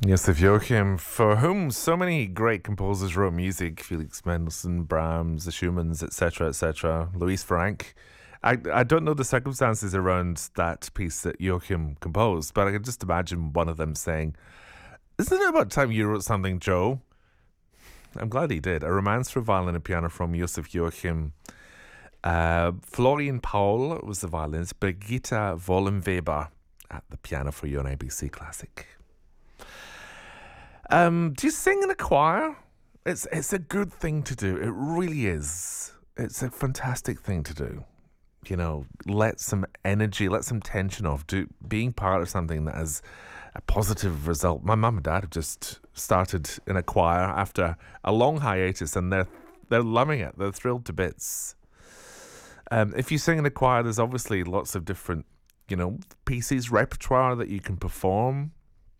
Josef Joachim, for whom so many great composers wrote music, Felix Mendelssohn, Brahms, the Schumanns, etc., Louis Frank. I don't know the circumstances around that piece that Joachim composed, but I can just imagine one of them saying, "Isn't it about time you wrote something, Joe?" I'm glad he did. A Romance for Violin and Piano from Josef Joachim. Florian Paul was the violinist, Brigitta Wollenweber at the piano for you on ABC Classic. Do you sing in a choir? It's a good thing to do. It really is. It's a fantastic thing to do. You know, let some energy, let some tension off. Being part of something that has a positive result. My mum and dad have just started in a choir after a long hiatus, and they're loving it. They're thrilled to bits. If you sing in a choir, there's obviously lots of different, pieces, repertoire that you can perform.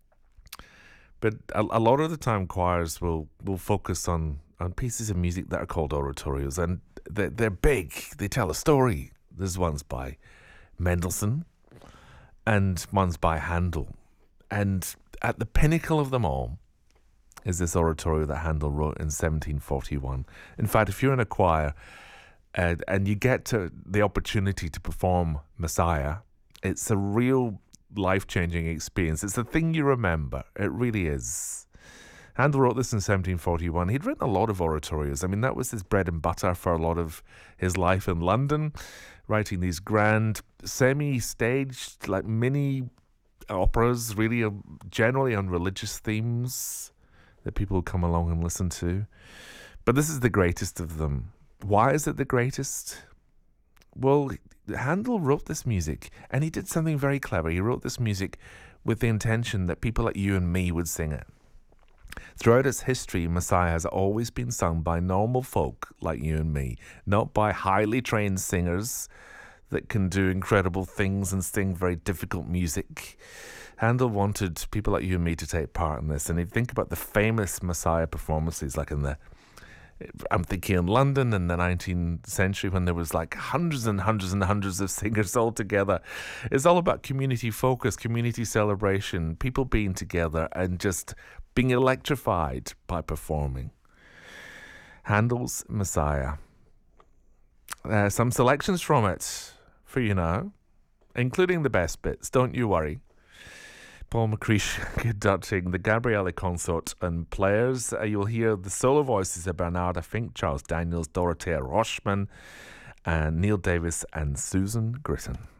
But a lot of the time, choirs will focus on pieces of music that are called oratorios, and they're big. They tell a story. There's ones by Mendelssohn, and ones by Handel. And at the pinnacle of them all is this oratorio that Handel wrote in 1741. In fact, if you're in a choir and you get to the opportunity to perform Messiah, it's a real life-changing experience. It's the thing you remember. It really is. Handel wrote this in 1741. He'd written a lot of oratorios. I mean, that was his bread and butter for a lot of his life in London, writing these grand, semi-staged, like mini operas, really generally on religious themes that people would come along and listen to. But this is the greatest of them. Why is it the greatest? Well, Handel wrote this music, and he did something very clever. He wrote this music with the intention that people like you and me would sing it. Throughout its history, Messiah has always been sung by normal folk like you and me, not by highly trained singers that can do incredible things and sing very difficult music. Handel wanted people like you and me to take part in this, and if you think about the famous Messiah performances, like I'm thinking in London in the 19th century when there was like hundreds and hundreds and hundreds of singers all together. It's all about community focus, community celebration, people being together and just being electrified by performing. Handel's Messiah. Some selections from it for you now, including the best bits, don't you worry. Paul McCreesh conducting the Gabriele Consort and players. You'll hear the solo voices of Bernarda Fink, Charles Daniels, Dorothea Rochman, and Neil Davis and Susan Gritton.